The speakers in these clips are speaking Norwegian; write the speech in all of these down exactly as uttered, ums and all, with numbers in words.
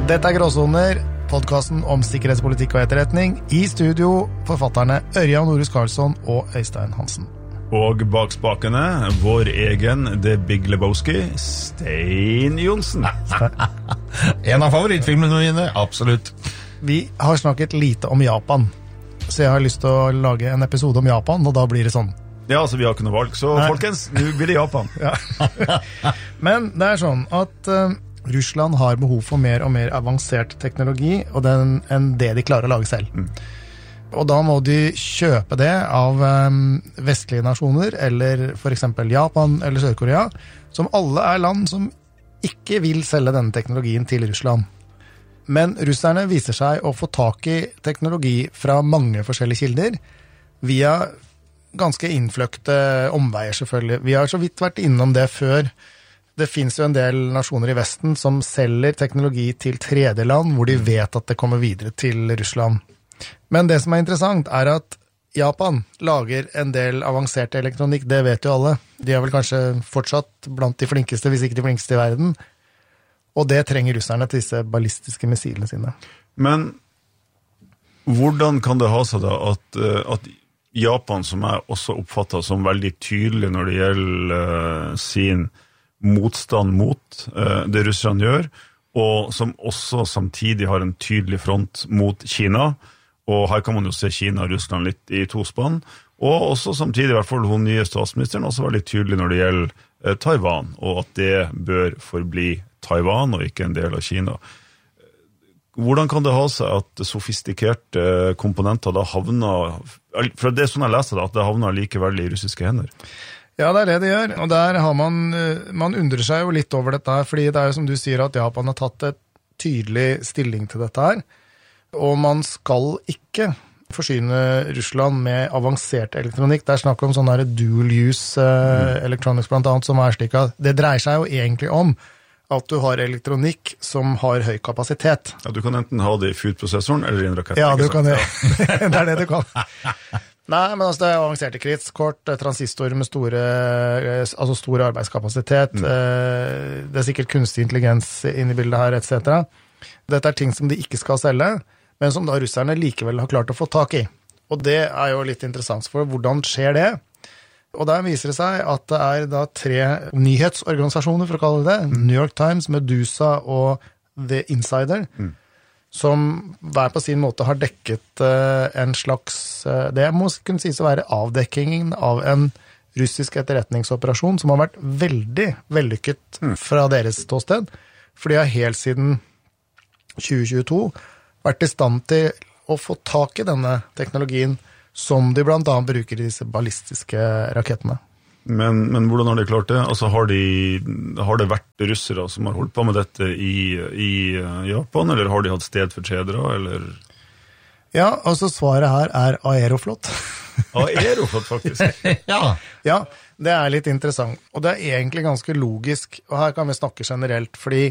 Dette er Gråsoner, podcasten om sikkerhetspolitikk og etterretning. I studio forfatterne Ørjan Norus Karlsson og Øystein Hansen. Og bak spakene, vår egen The Big Lebowski, Stein Johnsen. En av favorittfilmene mine, absolutt. Vi har snakket lite om Japan, så jeg har lyst til å lage en episode om Japan, og da blir det sånn. Ja, altså vi har ikke noe valg, så Nei. Folkens, nå blir det Japan. Ja. Men det er sånn at uh, Russland har behov for mer og mer avansert teknologi og den, enn det de klarer å lage selv. Mm. Og da må de kjøpe det av um, vestlige nasjoner, eller for eksempel Japan eller Sør-Korea, som alle er land som ikke vil selge denne teknologien til Russland. Men russerne viser seg å få tak i teknologi fra mange forskjellige kilder, via ganske innfløkte omveier selvfølgelig. Vi har så vidt vært innom det før. Det finnes jo en del nasjoner i Vesten som selger teknologi til tredjeland, hvor de vet at det kommer videre til Russland. Men det som er interessant er at Japan lager en del avansert elektronikk, det vet jo alle. De er vel kanskje fortsatt blant de flinkeste, hvis ikke de flinkeste i verden. Og det trenger russerne til disse ballistiske missilene sine. Men hvordan kan det ha seg da at, at Japan, som jeg også oppfatter som veldig tydelig når det gjelder uh, sin motstand mot uh, det russerne gjør, og som også samtidig har en tydelig front mot Kina, og her kan man jo se Kina og Russland litt i to spann, og også samtidig, i hvert fall hun nye statsministeren, også veldig tydelig når det gjelder uh, Taiwan, og at det bør forbli Taiwan og ikke en del av Kina. Hvordan kan det ha seg at sofistikerte komponenter da havner, for det er sånn jeg leser det, at det havner likevel i russiske hender? Ja, det er det de gjør, og der har man, man undrer seg jo litt over dette her, fordi det er jo som du sier at Japan har tatt et tydelig stilling til dette her, og man skal ikke forsyne Russland med avansert elektronikk. Det er snakk om sånn der dual use uh, electronics blant annet, som er slik at det dreier seg jo egentlig om at du har elektronikk som har høy kapasitet. Ja, du kan enten ha det i food-prosessoren eller i en rakett. Ja, du kan det. Det er det du kan. Nei, men altså det er avanserte kritskort, transistor med store, altså stor arbeidskapasitet, mm. det er sikkert kunstig intelligens inne i bildet her, et cetera. Dette er ting som de ikke skal selge, men som da russerne likevel har klart å få tak i. Og det er jo litt interessant, for hvordan skjer det? Og der viser det seg at det er da tre nyhetsorganisasjoner, for å kalle det det, New York Times, Medusa og The Insider, mm. som hver på sin måte har dekket uh, en slags, uh, det må kunne sies å være avdekkingen av en russisk etterretningsoperasjon som har vært veldig vellykket mm. fra deres ståsted, for de har helt siden tjue tjueto vært i stand til å få tak i denne teknologien som de blant annet bruker i disse ballistiske rakettene. Men, men hvordan har de klart det? Altså har, de, har det vært russere som har holdt på med dette i, i Japan, eller har de hatt stedfortredere, eller? Ja, altså svaret her er Aeroflot. Aeroflot, faktisk. Ja. Ja, det er litt interessant, og det er egentlig ganske logisk, og her kan vi snakke generelt, fordi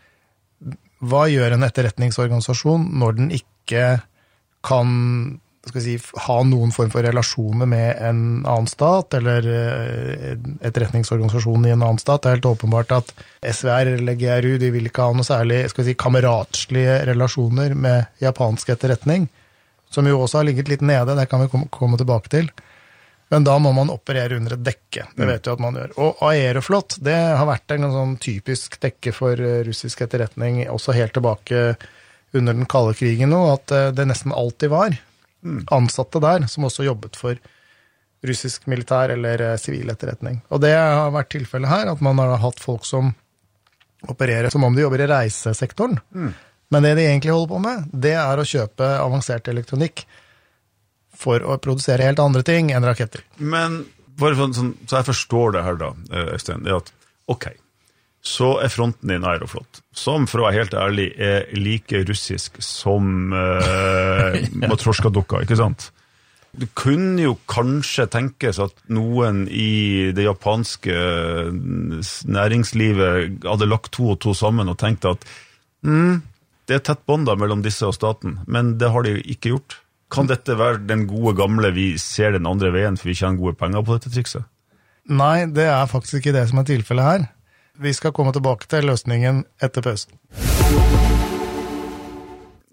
hva gjør en etterretningsorganisasjon når den ikke kan skal si, ha noen form for relasjoner med en annen stat, eller etterretningsorganisasjonen i en annen stat? Det er helt åpenbart at S V R eller G R U, de vil ikke ha noe særlig, skal vi si, kameratslige relasjoner med japansk etterretning, som jo også har ligget litt nede, det kan vi komme, komme tilbake til. Men da må man operere under et dekke, det vet du at man gjør. Og Aeroflot, det har vært en sånn typisk dekke for russisk etterretning, også helt tilbake under den kalde krigen nå, at det nesten alltid var ansatte der, som også jobbet for russisk militær eller sivil etterretning. Og det har vært tilfellet her, at man har hatt folk som opererer som om de jobber i reisesektoren. Mm. Men det de egentlig holder på med, det er å kjøpe avansert elektronikk for å produsere helt andre ting enn raketter. Men, bare for, sånn, så jeg forstår det her da, Øystein, det er at, ok, så er fronten din Aeroflot, som for å være helt ærlig er like russisk som uh, Matryoshka-dukka, ikke sant? Du kunne jo kanskje tenkes at noen i det japanske næringslivet hadde lagt to og to sammen og tenkt at mm, det er tett bånd da mellom disse og staten, men det har de ikke gjort. Kan dette være den gode gamle vi ser den andre veien for vi tjener gode penger på dette trikset? Nei, det er faktisk ikke det som er tilfellet her. Vi skal komme tilbake til løsningen etter pausen.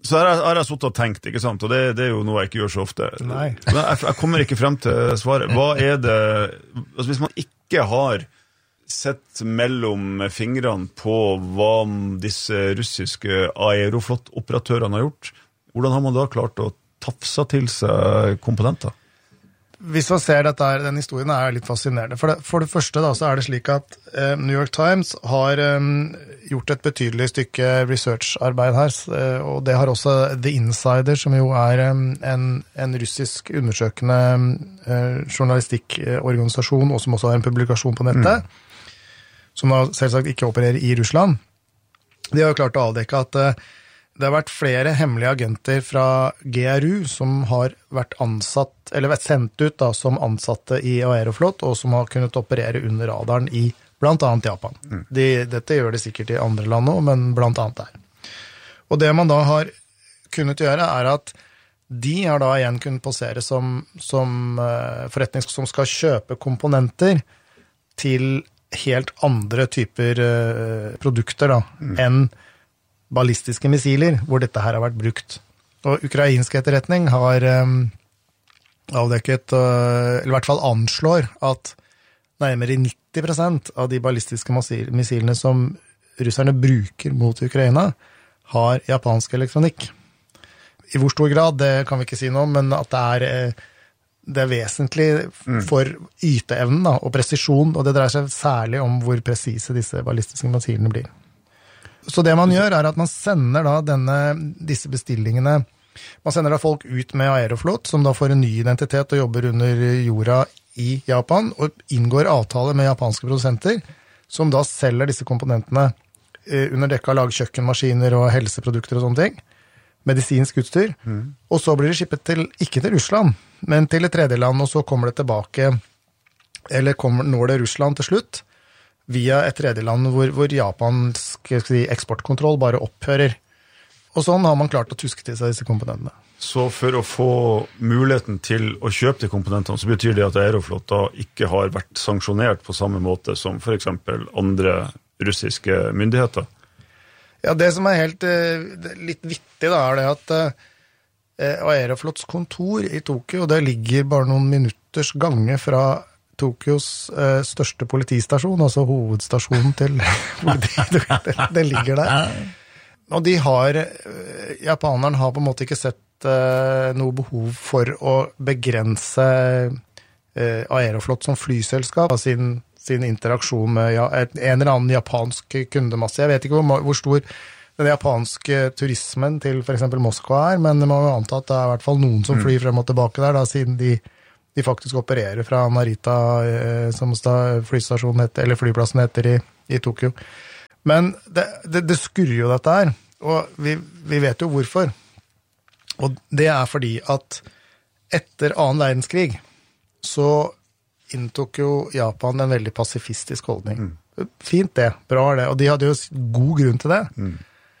Så her har jeg suttet og tenkt, ikke sant? Og det, det er jo noe jeg ikke gjør så ofte. Nei. Jeg, jeg kommer ikke frem til svaret. Hva er det, altså hvis man ikke har sett mellom fingrene på hva disse russiske Aeroflot-operatørene har gjort, hvordan har man da klart å tafse til seg komponenter? Hvis man ser dette her, den historien er litt fascinerende. For det, for det første da, så er det slik at eh, New York Times har eh, gjort et betydelig stykke researcharbeid her, eh, og det har også The Insider, som jo er eh, en, en russisk undersøkende eh, journalistikkorganisasjon, og som også har en publikasjon på nettet, mm. som da selvsagt ikke opererer i Russland. De har jo klart å avdekke at eh, det har vært flere hemmelige agenter fra G R U som har vært ansatt, eller vært sendt ut da, som ansatte i Aeroflot, og som har kunnet operere under radaren i blant annet Japan. Mm. De, dette gjør det sikkert i andre land også, men blant annet der. Og det man da har kunnet gjøre er at de har da igjen kunnet posere som, som uh, forretning som skal kjøpe komponenter til helt andre typer uh, produkter da, mm. enn ballistiske missiler, hvor dette her har vært brukt. Og ukrainsk etterretning har um, avdekket, uh, eller i hvert fall anslår, at nærmere nitti prosent av de ballistiske missilene som russerne bruker mot Ukraina, har japansk elektronikk. I hvor stor grad, det kan vi ikke si noe om, men at det er, det er vesentlig for yteevnen da, og presisjon, og det dreier seg særlig om hvor presise disse ballistiske missilene blir. Så det man gjør er at man sender da denne, disse bestillingene, man sender da folk ut med Aeroflot, som da får en ny identitet og jobber under jorda i Japan, og inngår avtale med japanske produsenter, som da selger disse komponentene under dekka lag kjøkkenmaskiner og helseprodukter og sånne ting, medisinsk utstyr, mm. og så blir det skippet til, ikke til Russland, men til et tredje land, og så kommer det tilbake, eller kommer, når det Russland til slutt, via et tredje land hvor, hvor japansk si, eksportkontroll bare opphører. Og sånn har man klart å tuske til seg disse komponentene. Så for å få muligheten til å kjøpe de komponentene, så betyr det at Aeroflot da ikke har vært sanksjonert på samme måte som for eksempel andre russiske myndigheter? Ja, det som er helt litt vittig da, er det at Aeroflots kontor i Tokyo, det ligger bare noen minutters gange fra Tokyos eh, største politistasjon, altså hovedstasjonen til politiet, den ligger der. Og de har, eh, japaneren har på en måte ikke sett eh, noe behov for å begrense eh, Aeroflot som flyselskap av sin, sin interaksjon med ja, en eller annen japansk kundemasse. Jeg vet ikke hvor, hvor stor den japanske turismen til for eksempel Moskva er, men man må anta at det er i hvert fall noen som flyr frem og tilbake der, da, siden de de faktisk opererer fra Narita, eh, som flystasjonen heter, eller flyplassen heter i, i Tokyo. Men det, det, det skurrer jo dette her, og vi, vi vet jo hvorfor. Og det er fordi at etter annen verdenskrig så inntok jo Japan en veldig pasifistisk holdning. Mm. Fint det, bra det, og de hadde jo god grunn til det. Mm.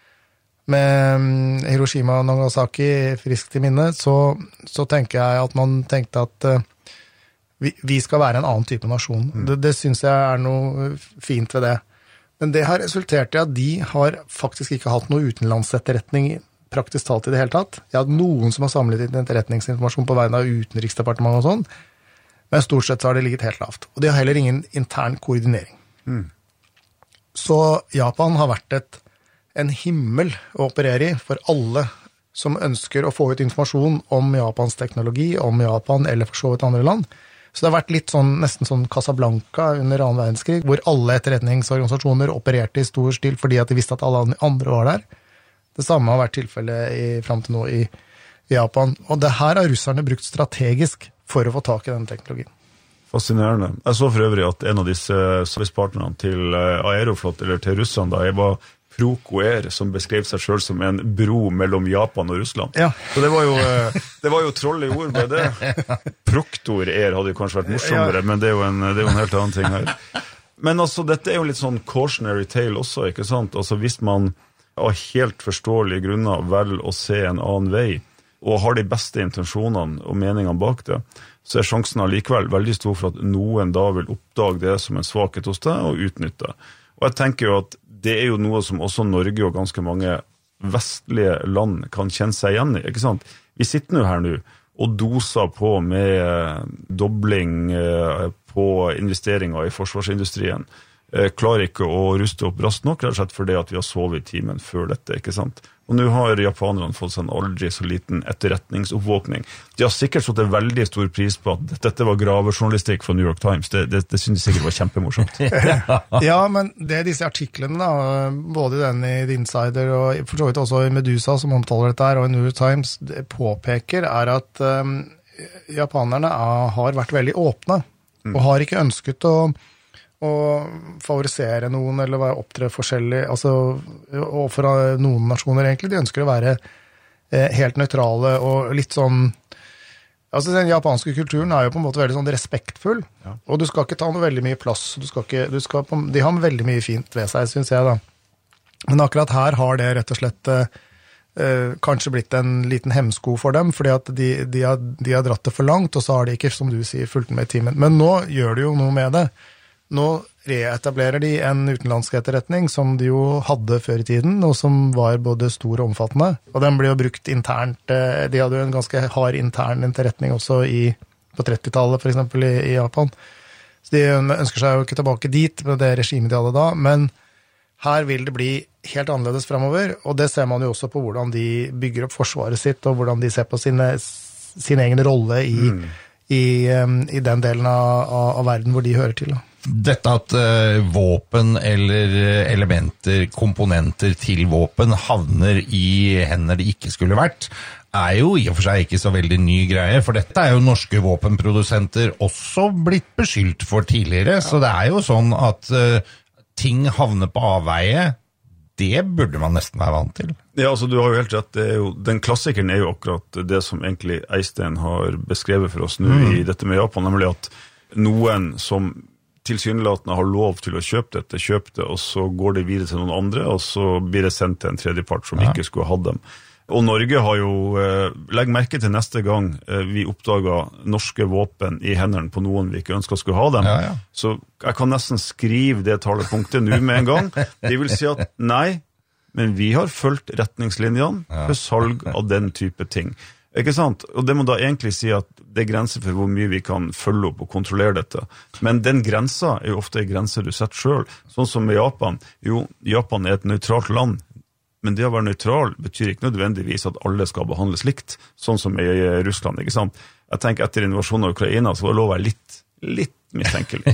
Med Hiroshima og Nagasaki friskt i minne, så, så tenker jeg at man tenkte at uh, vi, vi skal være en annen type nasjon. Mm. Det, det synes jeg er noe fint ved det. Men det har resultert i at de har faktisk ikke hatt noe utenlandsetterretning praktisk talt i det hele tatt. Jeg har noen som har samlet etterretningsinformasjon på vegne av utenriksdepartementet og sånn, men stort sett så har det ligget helt lavt. Og de har heller ingen intern koordinering. Mm. Så Japan har vært et en himmel å operere i for alle som ønsker å få ut informasjon om Japans teknologi, om Japan eller for så vidt andre land. Så det har vært litt sånn, nesten sånn Casablanca under annen verdenskrig, hvor alle etterretningsorganisasjoner opererte i stor stil fordi at de visste at alle andre var der. Det samme har vært tilfellet i, frem til nå i, i Japan. Og det her har russerne brukt strategisk for å få tak i den teknologien. Fascinerende. Jeg så for øvrig at en av disse samarbeidspartnerne til Aeroflot, eller til Russland, da jeg var Proco Air, som beskrev seg selv som en bro mellom Japan og Russland. Ja. Så det var jo, det var jo troll i ord med det. Proctor Air hadde jo kanskje vært morsommere, ja. Men det er, jo en, det er jo en helt annen ting her. Men altså, dette er jo litt sånn cautionary tale også, ikke sant? Altså, hvis man av helt forståelige grunner velger å se en annen vei, og har de beste intensjonene og meningene bak det, så er sjansen allikevel veldig stor for at noen da vil oppdage det som en svakhet hos deg og utnytte. Og jeg tenker jo at det er jo noe som også Norge og ganske mange vestlige land kan kjenne seg igjen i, ikke sant? Vi sitter nå her nå og doser på med dobling på investeringer i forsvarsindustrien. Klarer ikke å ruste opp raskt nok, rett og slett fordi at vi har sovet i timen før dette, ikke sant? Og nå har japanerne fått seg en aldri så liten etterretningsoppvåkning. De har sikkert satt en veldig stor pris på at dette var gravejournalistikk fra New York Times. Det, det, det synes jeg sikkert var kjempemorsomt. Ja, men det er disse artiklene da, både den i The Insider og for så vidt også i Medusa som omtaler dette her, og i New York Times påpeker er at um, japanerne er, har vært veldig åpne, mm. og har ikke ønsket å og favorisere noen, eller være opptre forskjellig, altså overfor noen nasjoner egentlig. De ønsker å være eh, helt nøytrale og litt sånn, altså den japanske kulturen er jo på en måte veldig sånn respektfull, ja. Og du skal ikke ta noe veldig mye plass, du skal ikke, du skal på, de har veldig mye fint ved seg, synes jeg da. Men akkurat her har det rett og slett eh, kanskje blitt en liten hemsko for dem, fordi at de, de, har, de har dratt det for langt, og så har de ikke, som du sier, fulgt med i timen. Men nå gjør de jo noe med det. Nå reetablerer de en utenlandsk etterretning som de jo hadde før i tiden, og som var både stor og omfattende. Og den ble jo brukt internt. De hadde jo en ganske hard intern etterretning også i, på trettitallet, for eksempel i, i Japan. Så de ønsker seg jo ikke tilbake dit med det regimet de hadde da, men her vil det bli helt annerledes fremover, og det ser man jo også på hvordan de bygger opp forsvaret sitt, og hvordan de ser på sine, sin egen rolle i, mm. i, i den delen av, av verden hvor de hører til da. Dette at uh, våpen eller elementer, komponenter til våpen havner i hender det ikke skulle vært, er jo i og for seg ikke så veldig ny greie, for dette er jo norske våpenprodusenter også blitt beskyldt for tidligere, ja. Så det er jo sånn at uh, ting havner på avveie, det burde man nesten være vant til. Ja, altså du har jo helt rett, det er jo, den klassikeren er jo akkurat det som egentlig Eystein har beskrevet for oss nå mm. i dette med Japan, nemlig at noen som tilsynelatende har lov til å kjøpe dette, kjøpe det, og så går det videre til noen andre, og så blir det sendt til en tredjepart som ja. Ikke skulle ha dem. Og Norge har jo, eh, legg merke til neste gang eh, vi oppdaget norske våpen i hendene på noen vi ikke ønsket skulle ha dem, ja, ja. Så jeg kan nesten skrive det talepunktet nå med en gang. Det vil si at nei, men vi har fulgt retningslinjene ja. For salg av den type ting. Ikke sant? Og det må da egentlig si at det er grenser for hvor mye vi kan følge opp og kontrollere dette. Men den grensa er jo ofte en grense du setter selv. Sånn som med Japan. Jo, Japan er et nøytralt land. Men det å være nøytral betyr ikke nødvendigvis at alle skal behandles likt. Sånn som i Russland, ikke sant? Jeg tenker etter invasjonen av Ukraina så var det lov å være litt, litt mistenkelig.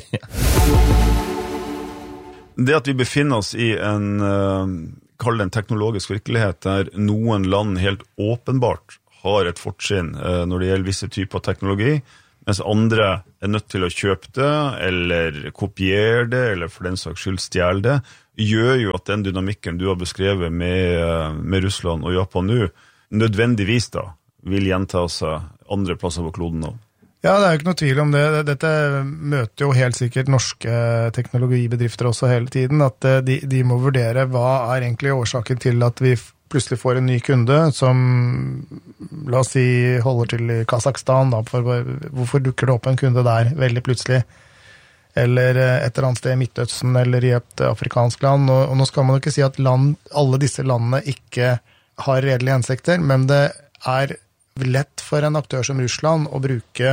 Det at vi befinner oss i en, kall det en teknologisk virkelighet, der noen land helt åpenbart har et fortrinn eh, når det gjelder visse typer teknologi, mens andre er nødt til å kjøpe det, eller kopiere det, eller for den saks skyld stjele det, gjør jo at den dynamikken du har beskrevet med, med Russland og Japan nå, nødvendigvis da vil gjenta seg andre plasser på kloden nå. Ja, det er jo ikke noe tvil om det. Dette møter jo helt sikkert norske teknologibedrifter også hele tiden, at de, de må vurdere hva er egentlig årsaken til at vi plutselig får en ny kunde som, la oss si, holder til i Kazakhstan, da, for hvorfor dukker det opp en kunde der veldig plutselig, eller et eller annet sted i Midtøsten, eller i et afrikansk land, og, og nå skal man jo ikke si at land, alle disse landene ikke har redelige hensikter, men det er lett for en aktør som Russland å bruke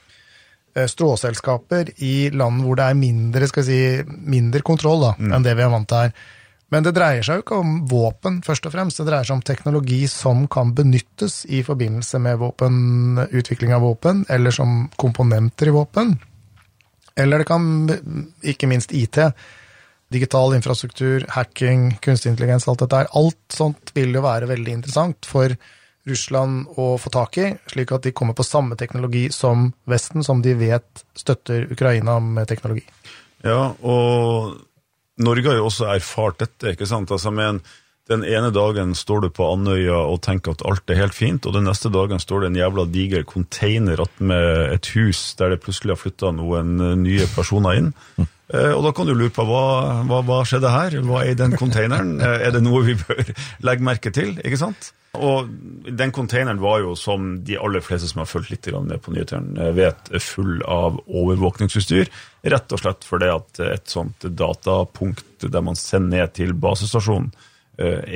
stråselskaper i land hvor det er mindre, skal vi si, mindre kontroll da, mm. enn det vi er vant til her. Men det dreier seg jo ikke om våpen, først og fremst. Det dreier seg om teknologi som kan benyttes i forbindelse med våpen, utvikling av våpen, eller som komponenter i våpen. Eller det kan, ikke minst I T, digital infrastruktur, hacking, kunstig intelligens, alt dette her. Alt sånt vil jo være veldig interessant for Russland å få tak i, slik at de kommer på samme teknologi som Vesten, som de vet støtter Ukraina med teknologi. Ja, og Norge har jo også erfart dette, ikke sant? Altså, men den ene dagen står du på Andøya og tenker at alt er helt fint, og den neste dagen står det en jævla diger container med et hus der det plutselig har flyttet noen nye personer inn. Mm. Eh, og da kan du lure på hva, hva, hva skjedde her? Hva er i den containeren? Er det noe vi bør legge merke til, ikke sant? Og den containeren var jo, som de aller fleste som har følt litt med på nyhetene, vet, full av overvåkningsutstyr, rett og slett fordi at et sånt datapunkt der man sender ned til basestasjonen er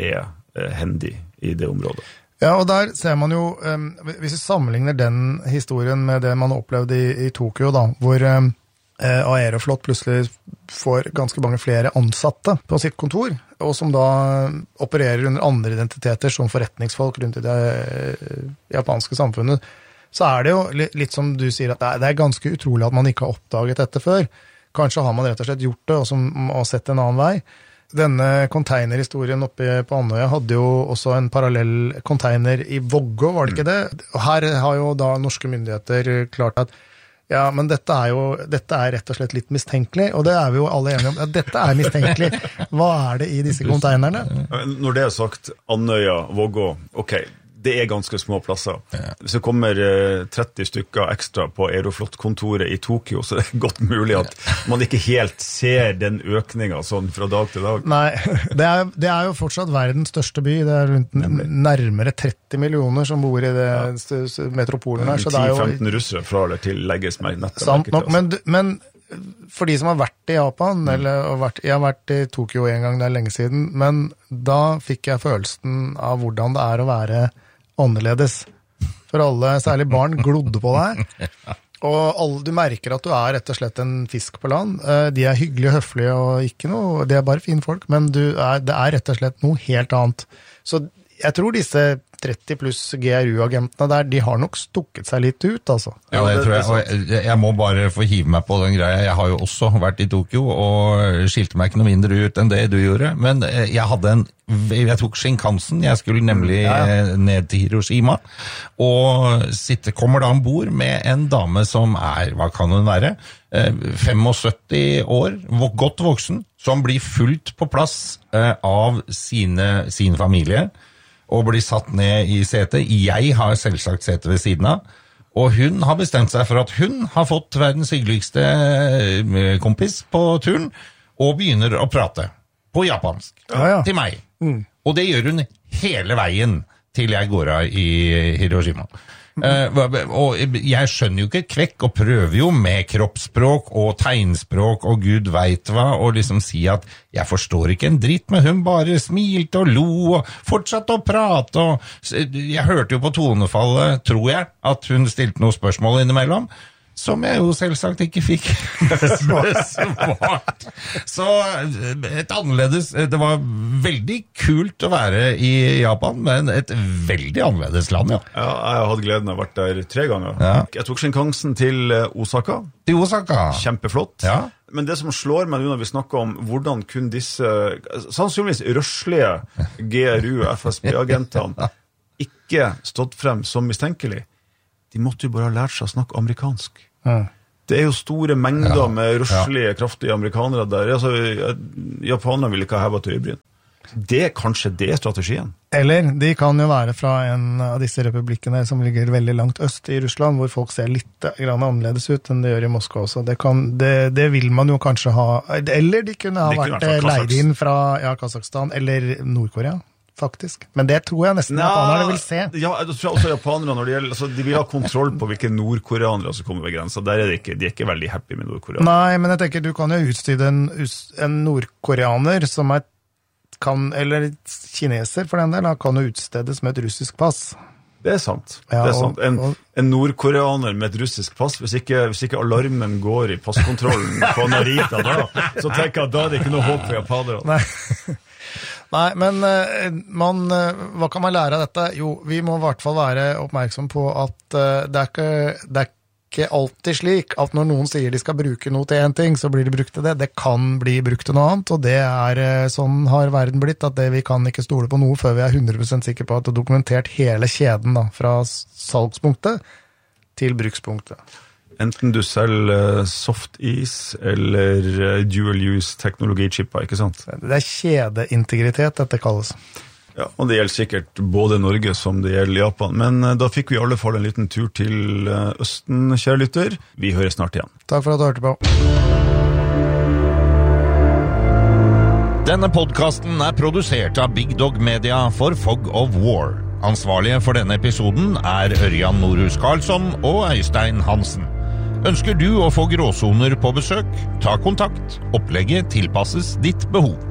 eh, hendig i det området. Ja, og der ser man jo, um, hvis vi sammenligner den historien med det man opplevde i, i Tokyo, da, hvor um, Aeroflot plutselig får ganske mange flere ansatte på sitt kontor, og som da opererer under andre identiteter som forretningsfolk rundt i det uh, japanske samfunnet, så er det jo litt, litt som du sier, at det er, det er ganske utrolig at man ikke har oppdaget dette før. Kanskje har man rett og slett gjort det, og, som, og sett en annen vei. Denne containerhistorien oppe på Andøya hadde jo også en parallell container i Vågå, var det ikke det? Og her har jo da norske myndigheter klart at ja, men dette er jo dette er rett og slett litt mistenkelig, og det er vi jo alle enige om. Ja, dette er mistenkelig. Hva er det i disse containerene? Når det er sagt, Andøya, Vågå, ok, det er ganske små plasser. Hvis det kommer tretti stykker ekstra på Aeroflot-kontoret i Tokyo, så er det godt mulig at man ikke helt ser den økningen sånn fra dag til dag. Nei, det er, det er jo fortsatt verdens største by. Det er rundt nærmere tretti millioner som bor i det ja. metropolen her. ti femten russere fra eller til legges meg nettopp. Sant nok, men, men for de som har vært i Japan, mm. eller vært, jeg har vært i Tokyo en gang, det er lenge siden, men da fikk jeg følelsen av hvordan det er å være annerledes. For alle, særlig barn, glodde på deg. Og alle, du merker at du er rett og slett en fisk på land. De er hyggelige og høflige, og ikke noe, de er bare fine folk, men du er, det er rett og slett noe helt annet. Så jeg tror disse tretti pluss G R U-agentene der, de har nok stukket seg litt ut, altså. Ja, det tror jeg, og jeg, jeg må bare få hive meg på den greia. Jeg har jo også vært i Tokyo, og skilte meg ikke noe mindre ut enn det du gjorde, men jeg hadde en, jeg tok Shinkansen, jeg skulle nemlig ja, ja. ned til Hiroshima, og sitte, kommer da ombord med en dame som er, hva kan hun være, syttifem år, godt voksen, som blir fullt på plass av sine, sin familie, og blir satt ned i setet. Jeg har selvsagt setet ved siden av, og hun har bestemt seg for at hun har fått verdens hyggeligste kompis på turen, og begynner å prate på japansk ja, ja. til meg. Mm. Og det gjør hun hele veien til jeg går av i Hiroshima. Uh, og jeg skjønner jo ikke kvekk og prøver jo med kroppsspråk og tegnspråk og Gud vet hva og liksom si at jeg forstår ikke en dritt, men hun bare smilte og lo og fortsatte å prate og jeg hørte jo på tonefallet, tror jeg, at hun stilte noen spørsmål innimellom som jeg jo selvsagt ikke fikk svart. Så et annerledes, det var veldig kult å være i Japan, men et veldig annerledes land, ja. Ja, jeg har hatt gleden av å vært der tre ganger. Ja. Jeg tok Shinkansen til Osaka. Til Osaka. Kjempeflott. Ja. Men det som slår meg nå når vi snakker om hvordan kun disse, sannsynligvis røslige G R U og F S B-agentene ikke stått frem som mistenkelig, de måtte jo bare ha lært seg å snakke amerikansk. Ja. Det er jo store mengder ja. med røslige, kraftige amerikanere der. Altså, japanerne vil ikke ha hevet til øyebryn. Det er kanskje det strategien. Eller de kan jo være fra en av disse republikkene som ligger veldig langt øst i Russland, hvor folk ser litt grann annerledes ut enn det gjør i Moskva også. Det, kan, det, det vil man jo kanskje ha. Eller de kunne ha de vært kunne leid inn fra ja, Kazakhstan eller Nord-Korea. Faktisk. Men det tror jeg nesten Nå, japanerne vil se. Ja, jeg tror også japanerne, når det gjelder, altså, de vil ha kontroll på hvilke nordkoreanere som kommer ved grensa. Der er det ikke, de er ikke veldig happy med nordkoreanere. Nei, men jeg tenker, du kan jo utstyde en, en nordkoreaner som er, kan, eller kineser for den del, kan jo utstedes med et russisk pass. Det er sant. Ja, det er sant. En, en nordkoreaner med et russisk pass, hvis ikke, hvis ikke alarmen går i passkontrollen på Narita da, så tenker jeg at da er det ikke noe håp for japanere. Nei. Nei, men man, hva kan man lære av dette? Jo, vi må i hvert fall være oppmerksom på at det er ikke, det er ikke alltid slik at når noen sier de skal bruke noe til en ting, så blir det brukt til det. Det kan bli brukt til noe annet, og det er sånn har verden blitt, at det, vi kan ikke stole på noe før vi er hundre prosent sikre på at det er dokumentert hele kjeden da, fra salgspunktet til brukspunktet. Enten du selger soft-is eller dual-use-teknologi-chipper, ikke sant? Det er kjedeintegritet, dette kalles. Ja, og det gjelder sikkert både Norge som det gjelder Japan. Men da fikk vi i alle fall en liten tur til Østen, kjære lytter. Vi hører snart igjen. Takk for at du hørte på. Denne podcasten er produsert av Big Dog Media for Fog of War. Ansvarlige for denne episoden er Ørjan Norhus Karlsson og Øystein Hansen. Ønsker du å få gråsoner på besøk? Ta kontakt. Opplegget tilpasses ditt behov.